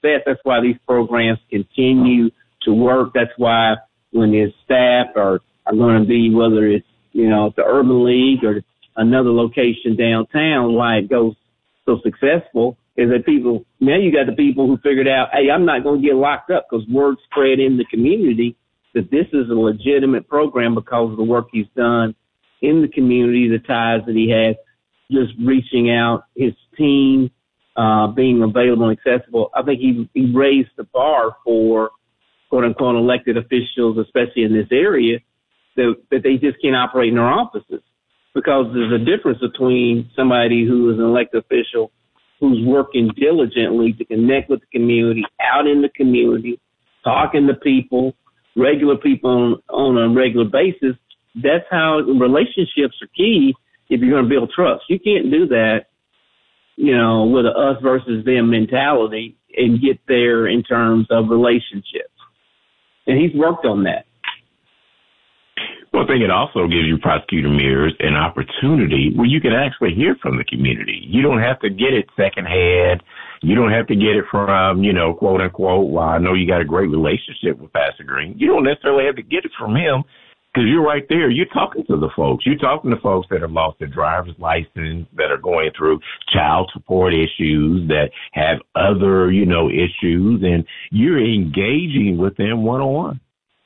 success. That's why these programs continue to work. That's why when their staff are going to be, whether it's, the Urban League or another location downtown, why it goes so successful is that now you got the people who figured out, hey, I'm not going to get locked up, because word spread in the community that this is a legitimate program because of the work he's done in the community, the ties that he has, just reaching out, his team, being available and accessible. I think he raised the bar for quote unquote elected officials, especially in this area, that they just can't operate in their offices, because there's a difference between somebody who is an elected official who's working diligently to connect with the community, out in the community, talking to people, regular people on a regular basis. That's how relationships are key if you're going to build trust. You can't do that, with a us versus them mentality and get there in terms of relationships. And he's worked on that. Well, I think it also gives you, Prosecutor Mears, an opportunity where you can actually hear from the community. You don't have to get it secondhand. You don't have to get it from, quote unquote, well, I know you got a great relationship with Pastor Green. You don't necessarily have to get it from him, because you're right there. You're talking to the folks. You're talking to folks that have lost their driver's license, that are going through child support issues, that have other, issues, and you're engaging with them one-on-one.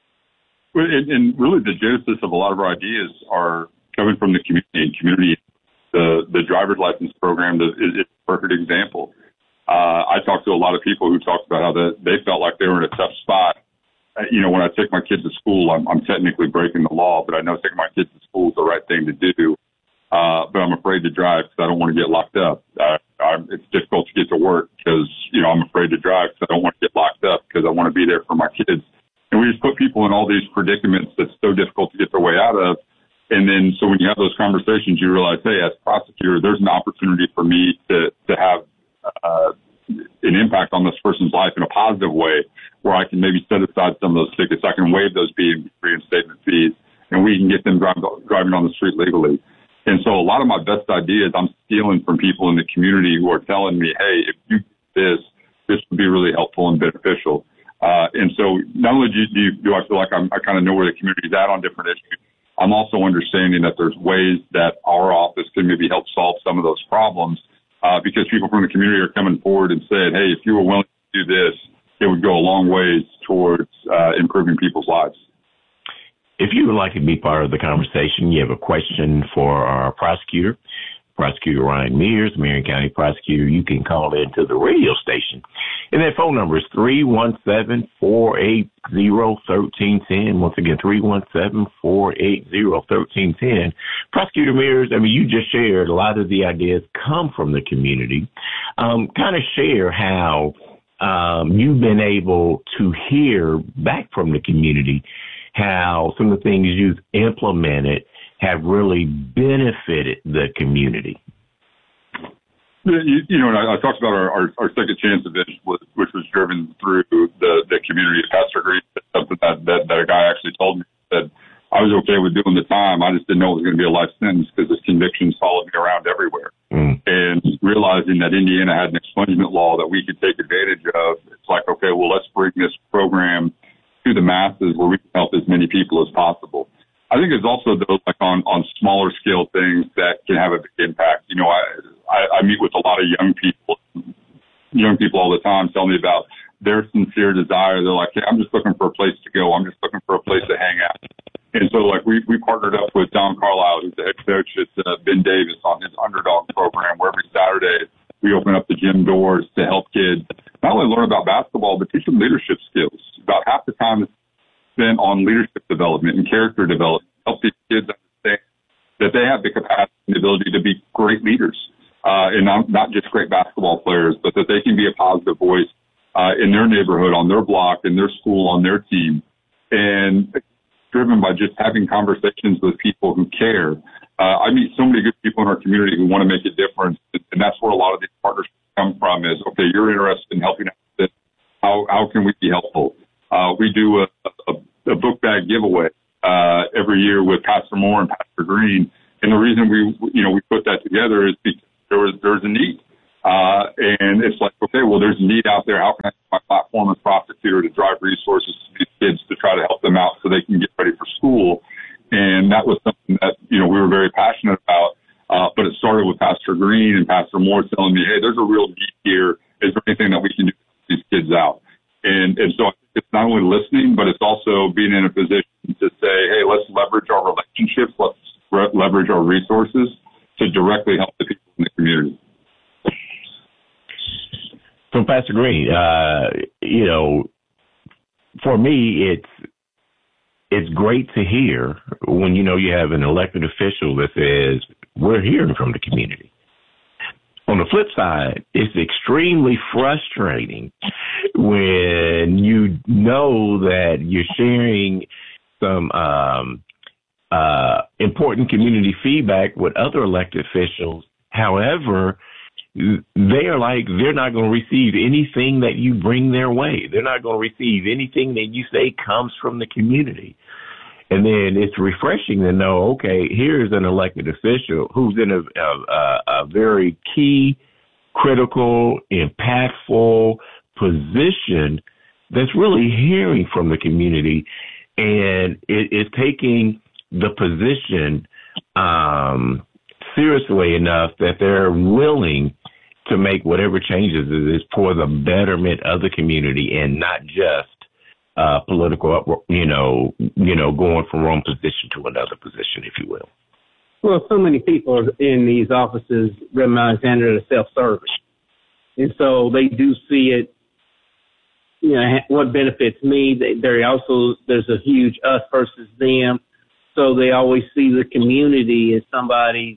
And really the genesis of a lot of our ideas are coming from the community. The driver's license program is a perfect example. I talked to a lot of people who talked about how they felt like they were in a tough spot. When I take my kids to school, I'm technically breaking the law, but I know taking my kids to school is the right thing to do. But I'm afraid to drive because I don't want to get locked up. It's difficult to get to work because, I'm afraid to drive because I don't want to get locked up because I want to be there for my kids. And we just put people in all these predicaments that's so difficult to get their way out of. And then, so when you have those conversations, you realize, hey, as a prosecutor, there's an opportunity for me to have an impact on this person's life in a positive way, where I can maybe set aside some of those tickets. I can waive those reinstatement fees, and we can get them driving on the street legally. And so a lot of my best ideas I'm stealing from people in the community who are telling me, hey, if you do this would be really helpful and beneficial. And so not only do I feel like I kind of know where the community's at on different issues, I'm also understanding that there's ways that our office can maybe help solve some of those problems, because people from the community are coming forward and said, hey, if you were willing to do this, it would go a long ways towards improving people's lives. If you would like to be part of the conversation, you have a question for our prosecutor, Prosecutor Ryan Mears, Marion County Prosecutor, you can call into the radio station. And that phone number is 317-480-1310. Once again, 317-480-1310. Prosecutor Mears, you just shared a lot of the ideas come from the community. Kind of share how you've been able to hear back from the community how some of the things you've implemented have really benefited the community. I talked about our Second Chance event, which was driven through the community of Pastor Green. Something that a guy actually told me that I was okay with doing the time. I just didn't know it was going to be a life sentence because his convictions followed me around everywhere. And realizing that Indiana had an expungement law that we could take advantage of, it's like, okay, well, let's bring this program to the masses where we can help as many people as possible. I think it's also those like on smaller scale things that can have a big impact. I meet with a lot of young people all the time tell me about their sincere desire. They're like, hey, I'm just looking for a place to go. I'm just looking for a place to hang out. And so like we partnered up with Don Carlisle, who's the head coach at Ben Davis on his Underdog program, where every Saturday we open up the gym doors to help kids not only learn about basketball, but teach them leadership skills. About half the time it's spent on leadership development and character development, help these kids understand that they have the capacity and the ability to be great leaders, and not just great basketball players, but that they can be a positive voice in their neighborhood, on their block, in their school, on their team, and driven by just having conversations with people who care. I meet so many good people in our community who want to make a difference, and that's where a lot of these partnerships come from is, okay, you're interested in helping out with this. How can we be helpful? We do a book bag giveaway every year with Pastor Moore and Pastor Green, and the reason we put that together is because there's a need, and it's like, okay, well, there's a need out there. How can I help my And so it's not only listening, but it's also being in a position to say, hey, let's leverage our relationships, let's leverage our resources to directly help the people in the community. So, Pastor Green, for me, it's great to hear when you have an elected official that says, we're hearing from the community. On the flip side, it's extremely frustrating when you know that you're sharing some important community feedback with other elected officials. However, they're not going to receive anything that you bring their way. They're not going to receive anything that you say comes from the community. And then it's refreshing to know, okay, here's an elected official who's in a very key, critical, impactful position that's really hearing from the community, and it is taking the position seriously enough that they're willing to make whatever changes it is for the betterment of the community and not just political, going from one position to another position, if you will. Well, so many people are in these offices, Reverend Alexander, are self-serving. And so they do see it, what benefits me. There's a huge us versus them. So they always see the community as somebody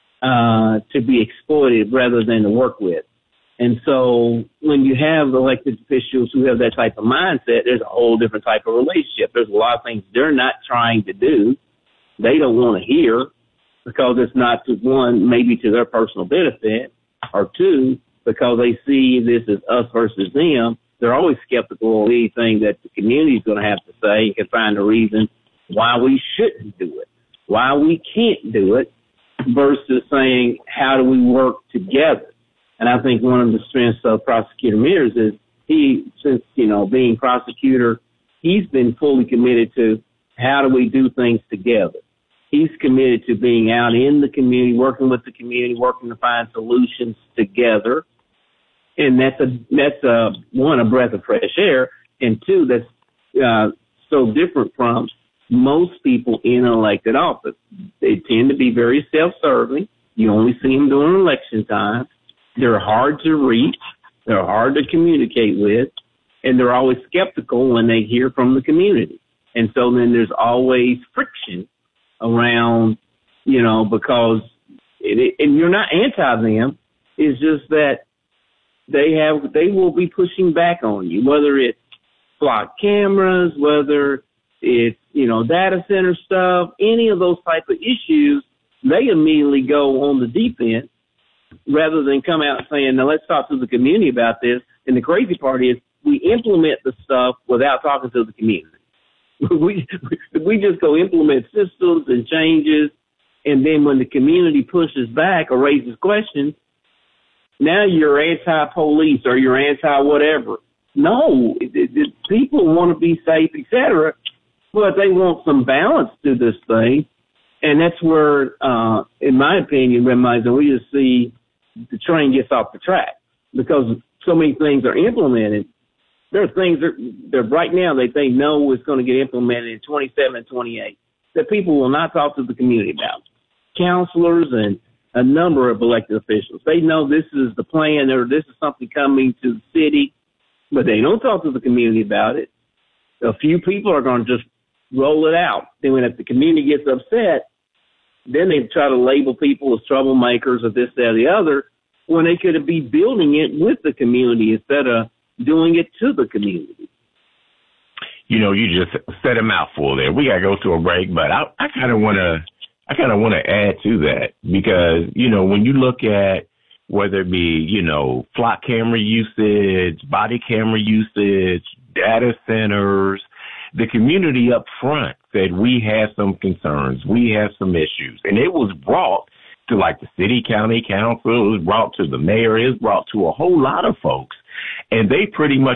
to be exploited rather than to work with. And so when you have elected officials who have that type of mindset, there's a whole different type of relationship. There's a lot of things they're not trying to do. They don't want to hear because it's not, one, maybe to their personal benefit, or two, because they see this as us versus them. They're always skeptical of anything that the community is going to have to say and can find a reason why we shouldn't do it, why we can't do it, versus saying, how do we work together? And I think one of the strengths of Prosecutor Mears is since being prosecutor, he's been fully committed to how do we do things together. He's committed to being out in the community, working with the community, working to find solutions together. And that's one, a breath of fresh air, and two, that's so different from most people in an elected office. They tend to be very self-serving. You only see them during election time. They're hard to reach. They're hard to communicate with, and they're always skeptical when they hear from the community. And so then there's always friction around, because, and you're not anti them. It's just that they will be pushing back on you, whether it's flock cameras, whether it's, data center stuff, any of those type of issues, they immediately go on the deep end rather than come out saying, now let's talk to the community about this. And the crazy part is we implement the stuff without talking to the community. We just go implement systems and changes, and then when the community pushes back or raises questions, now you're anti-police or you're anti-whatever. No, people want to be safe, etc., but they want some balance to this thing, and that's where, in my opinion, we just see the train gets off the track because so many things are implemented. There are things that right now they know is going to get implemented in 27 and 28 that people will not talk to the community about. Counselors and a number of elected officials, they know this is the plan or this is something coming to the city, but they don't talk to the community about it. A few people are going to just roll it out. Then when the community gets upset, then they try to label people as troublemakers or this, that, or the other, when they could be building it with the community instead of doing it to the community. You just said a mouthful there. We got to go to a break, but I kind of want to add to that because, when you look at whether it be, flock camera usage, body camera usage, data centers, the community up front said we have some concerns, we have some issues, and it was brought to like the city, county council, it was brought to the mayor, it was brought to a whole lot of folks, and they pretty much